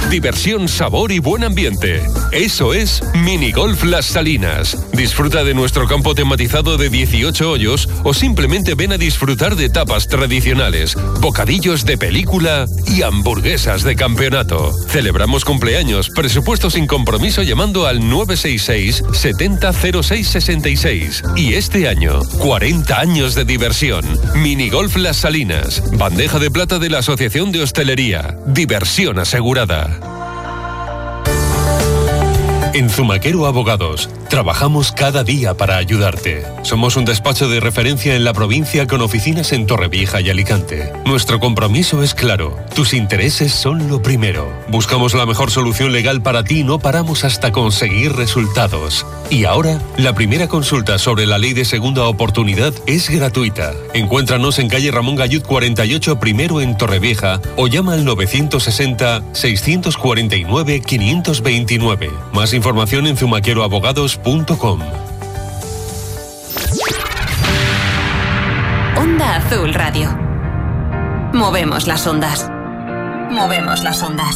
Diversión, sabor y buen ambiente. Eso es Minigolf Las Salinas. Disfruta de nuestro campo tematizado de 18 hoyos o simplemente ven a disfrutar de tapas tradicionales, bocadillos de película y hamburguesas de campeonato. Celebramos cumpleaños, presupuesto sin compromiso llamando al 966 70 06 66. Y este año, 40 años de diversión. Minigolf Las Salinas. Bandeja de plata de la Asociación de Hostelería. Diversión asegurada. En Zumaquero Abogados, trabajamos cada día para ayudarte. Somos un despacho de referencia en la provincia con oficinas en Torrevieja y Alicante. Nuestro compromiso es claro, tus intereses son lo primero. Buscamos la mejor solución legal para ti y no paramos hasta conseguir resultados. Y ahora, la primera consulta sobre la ley de segunda oportunidad es gratuita. Encuéntranos en calle Ramón Gallud 48 primero en Torrevieja o llama al 960 649 529. Más información en zumaqueroabogados.com. Onda Azul Radio. Movemos las ondas. Movemos las ondas.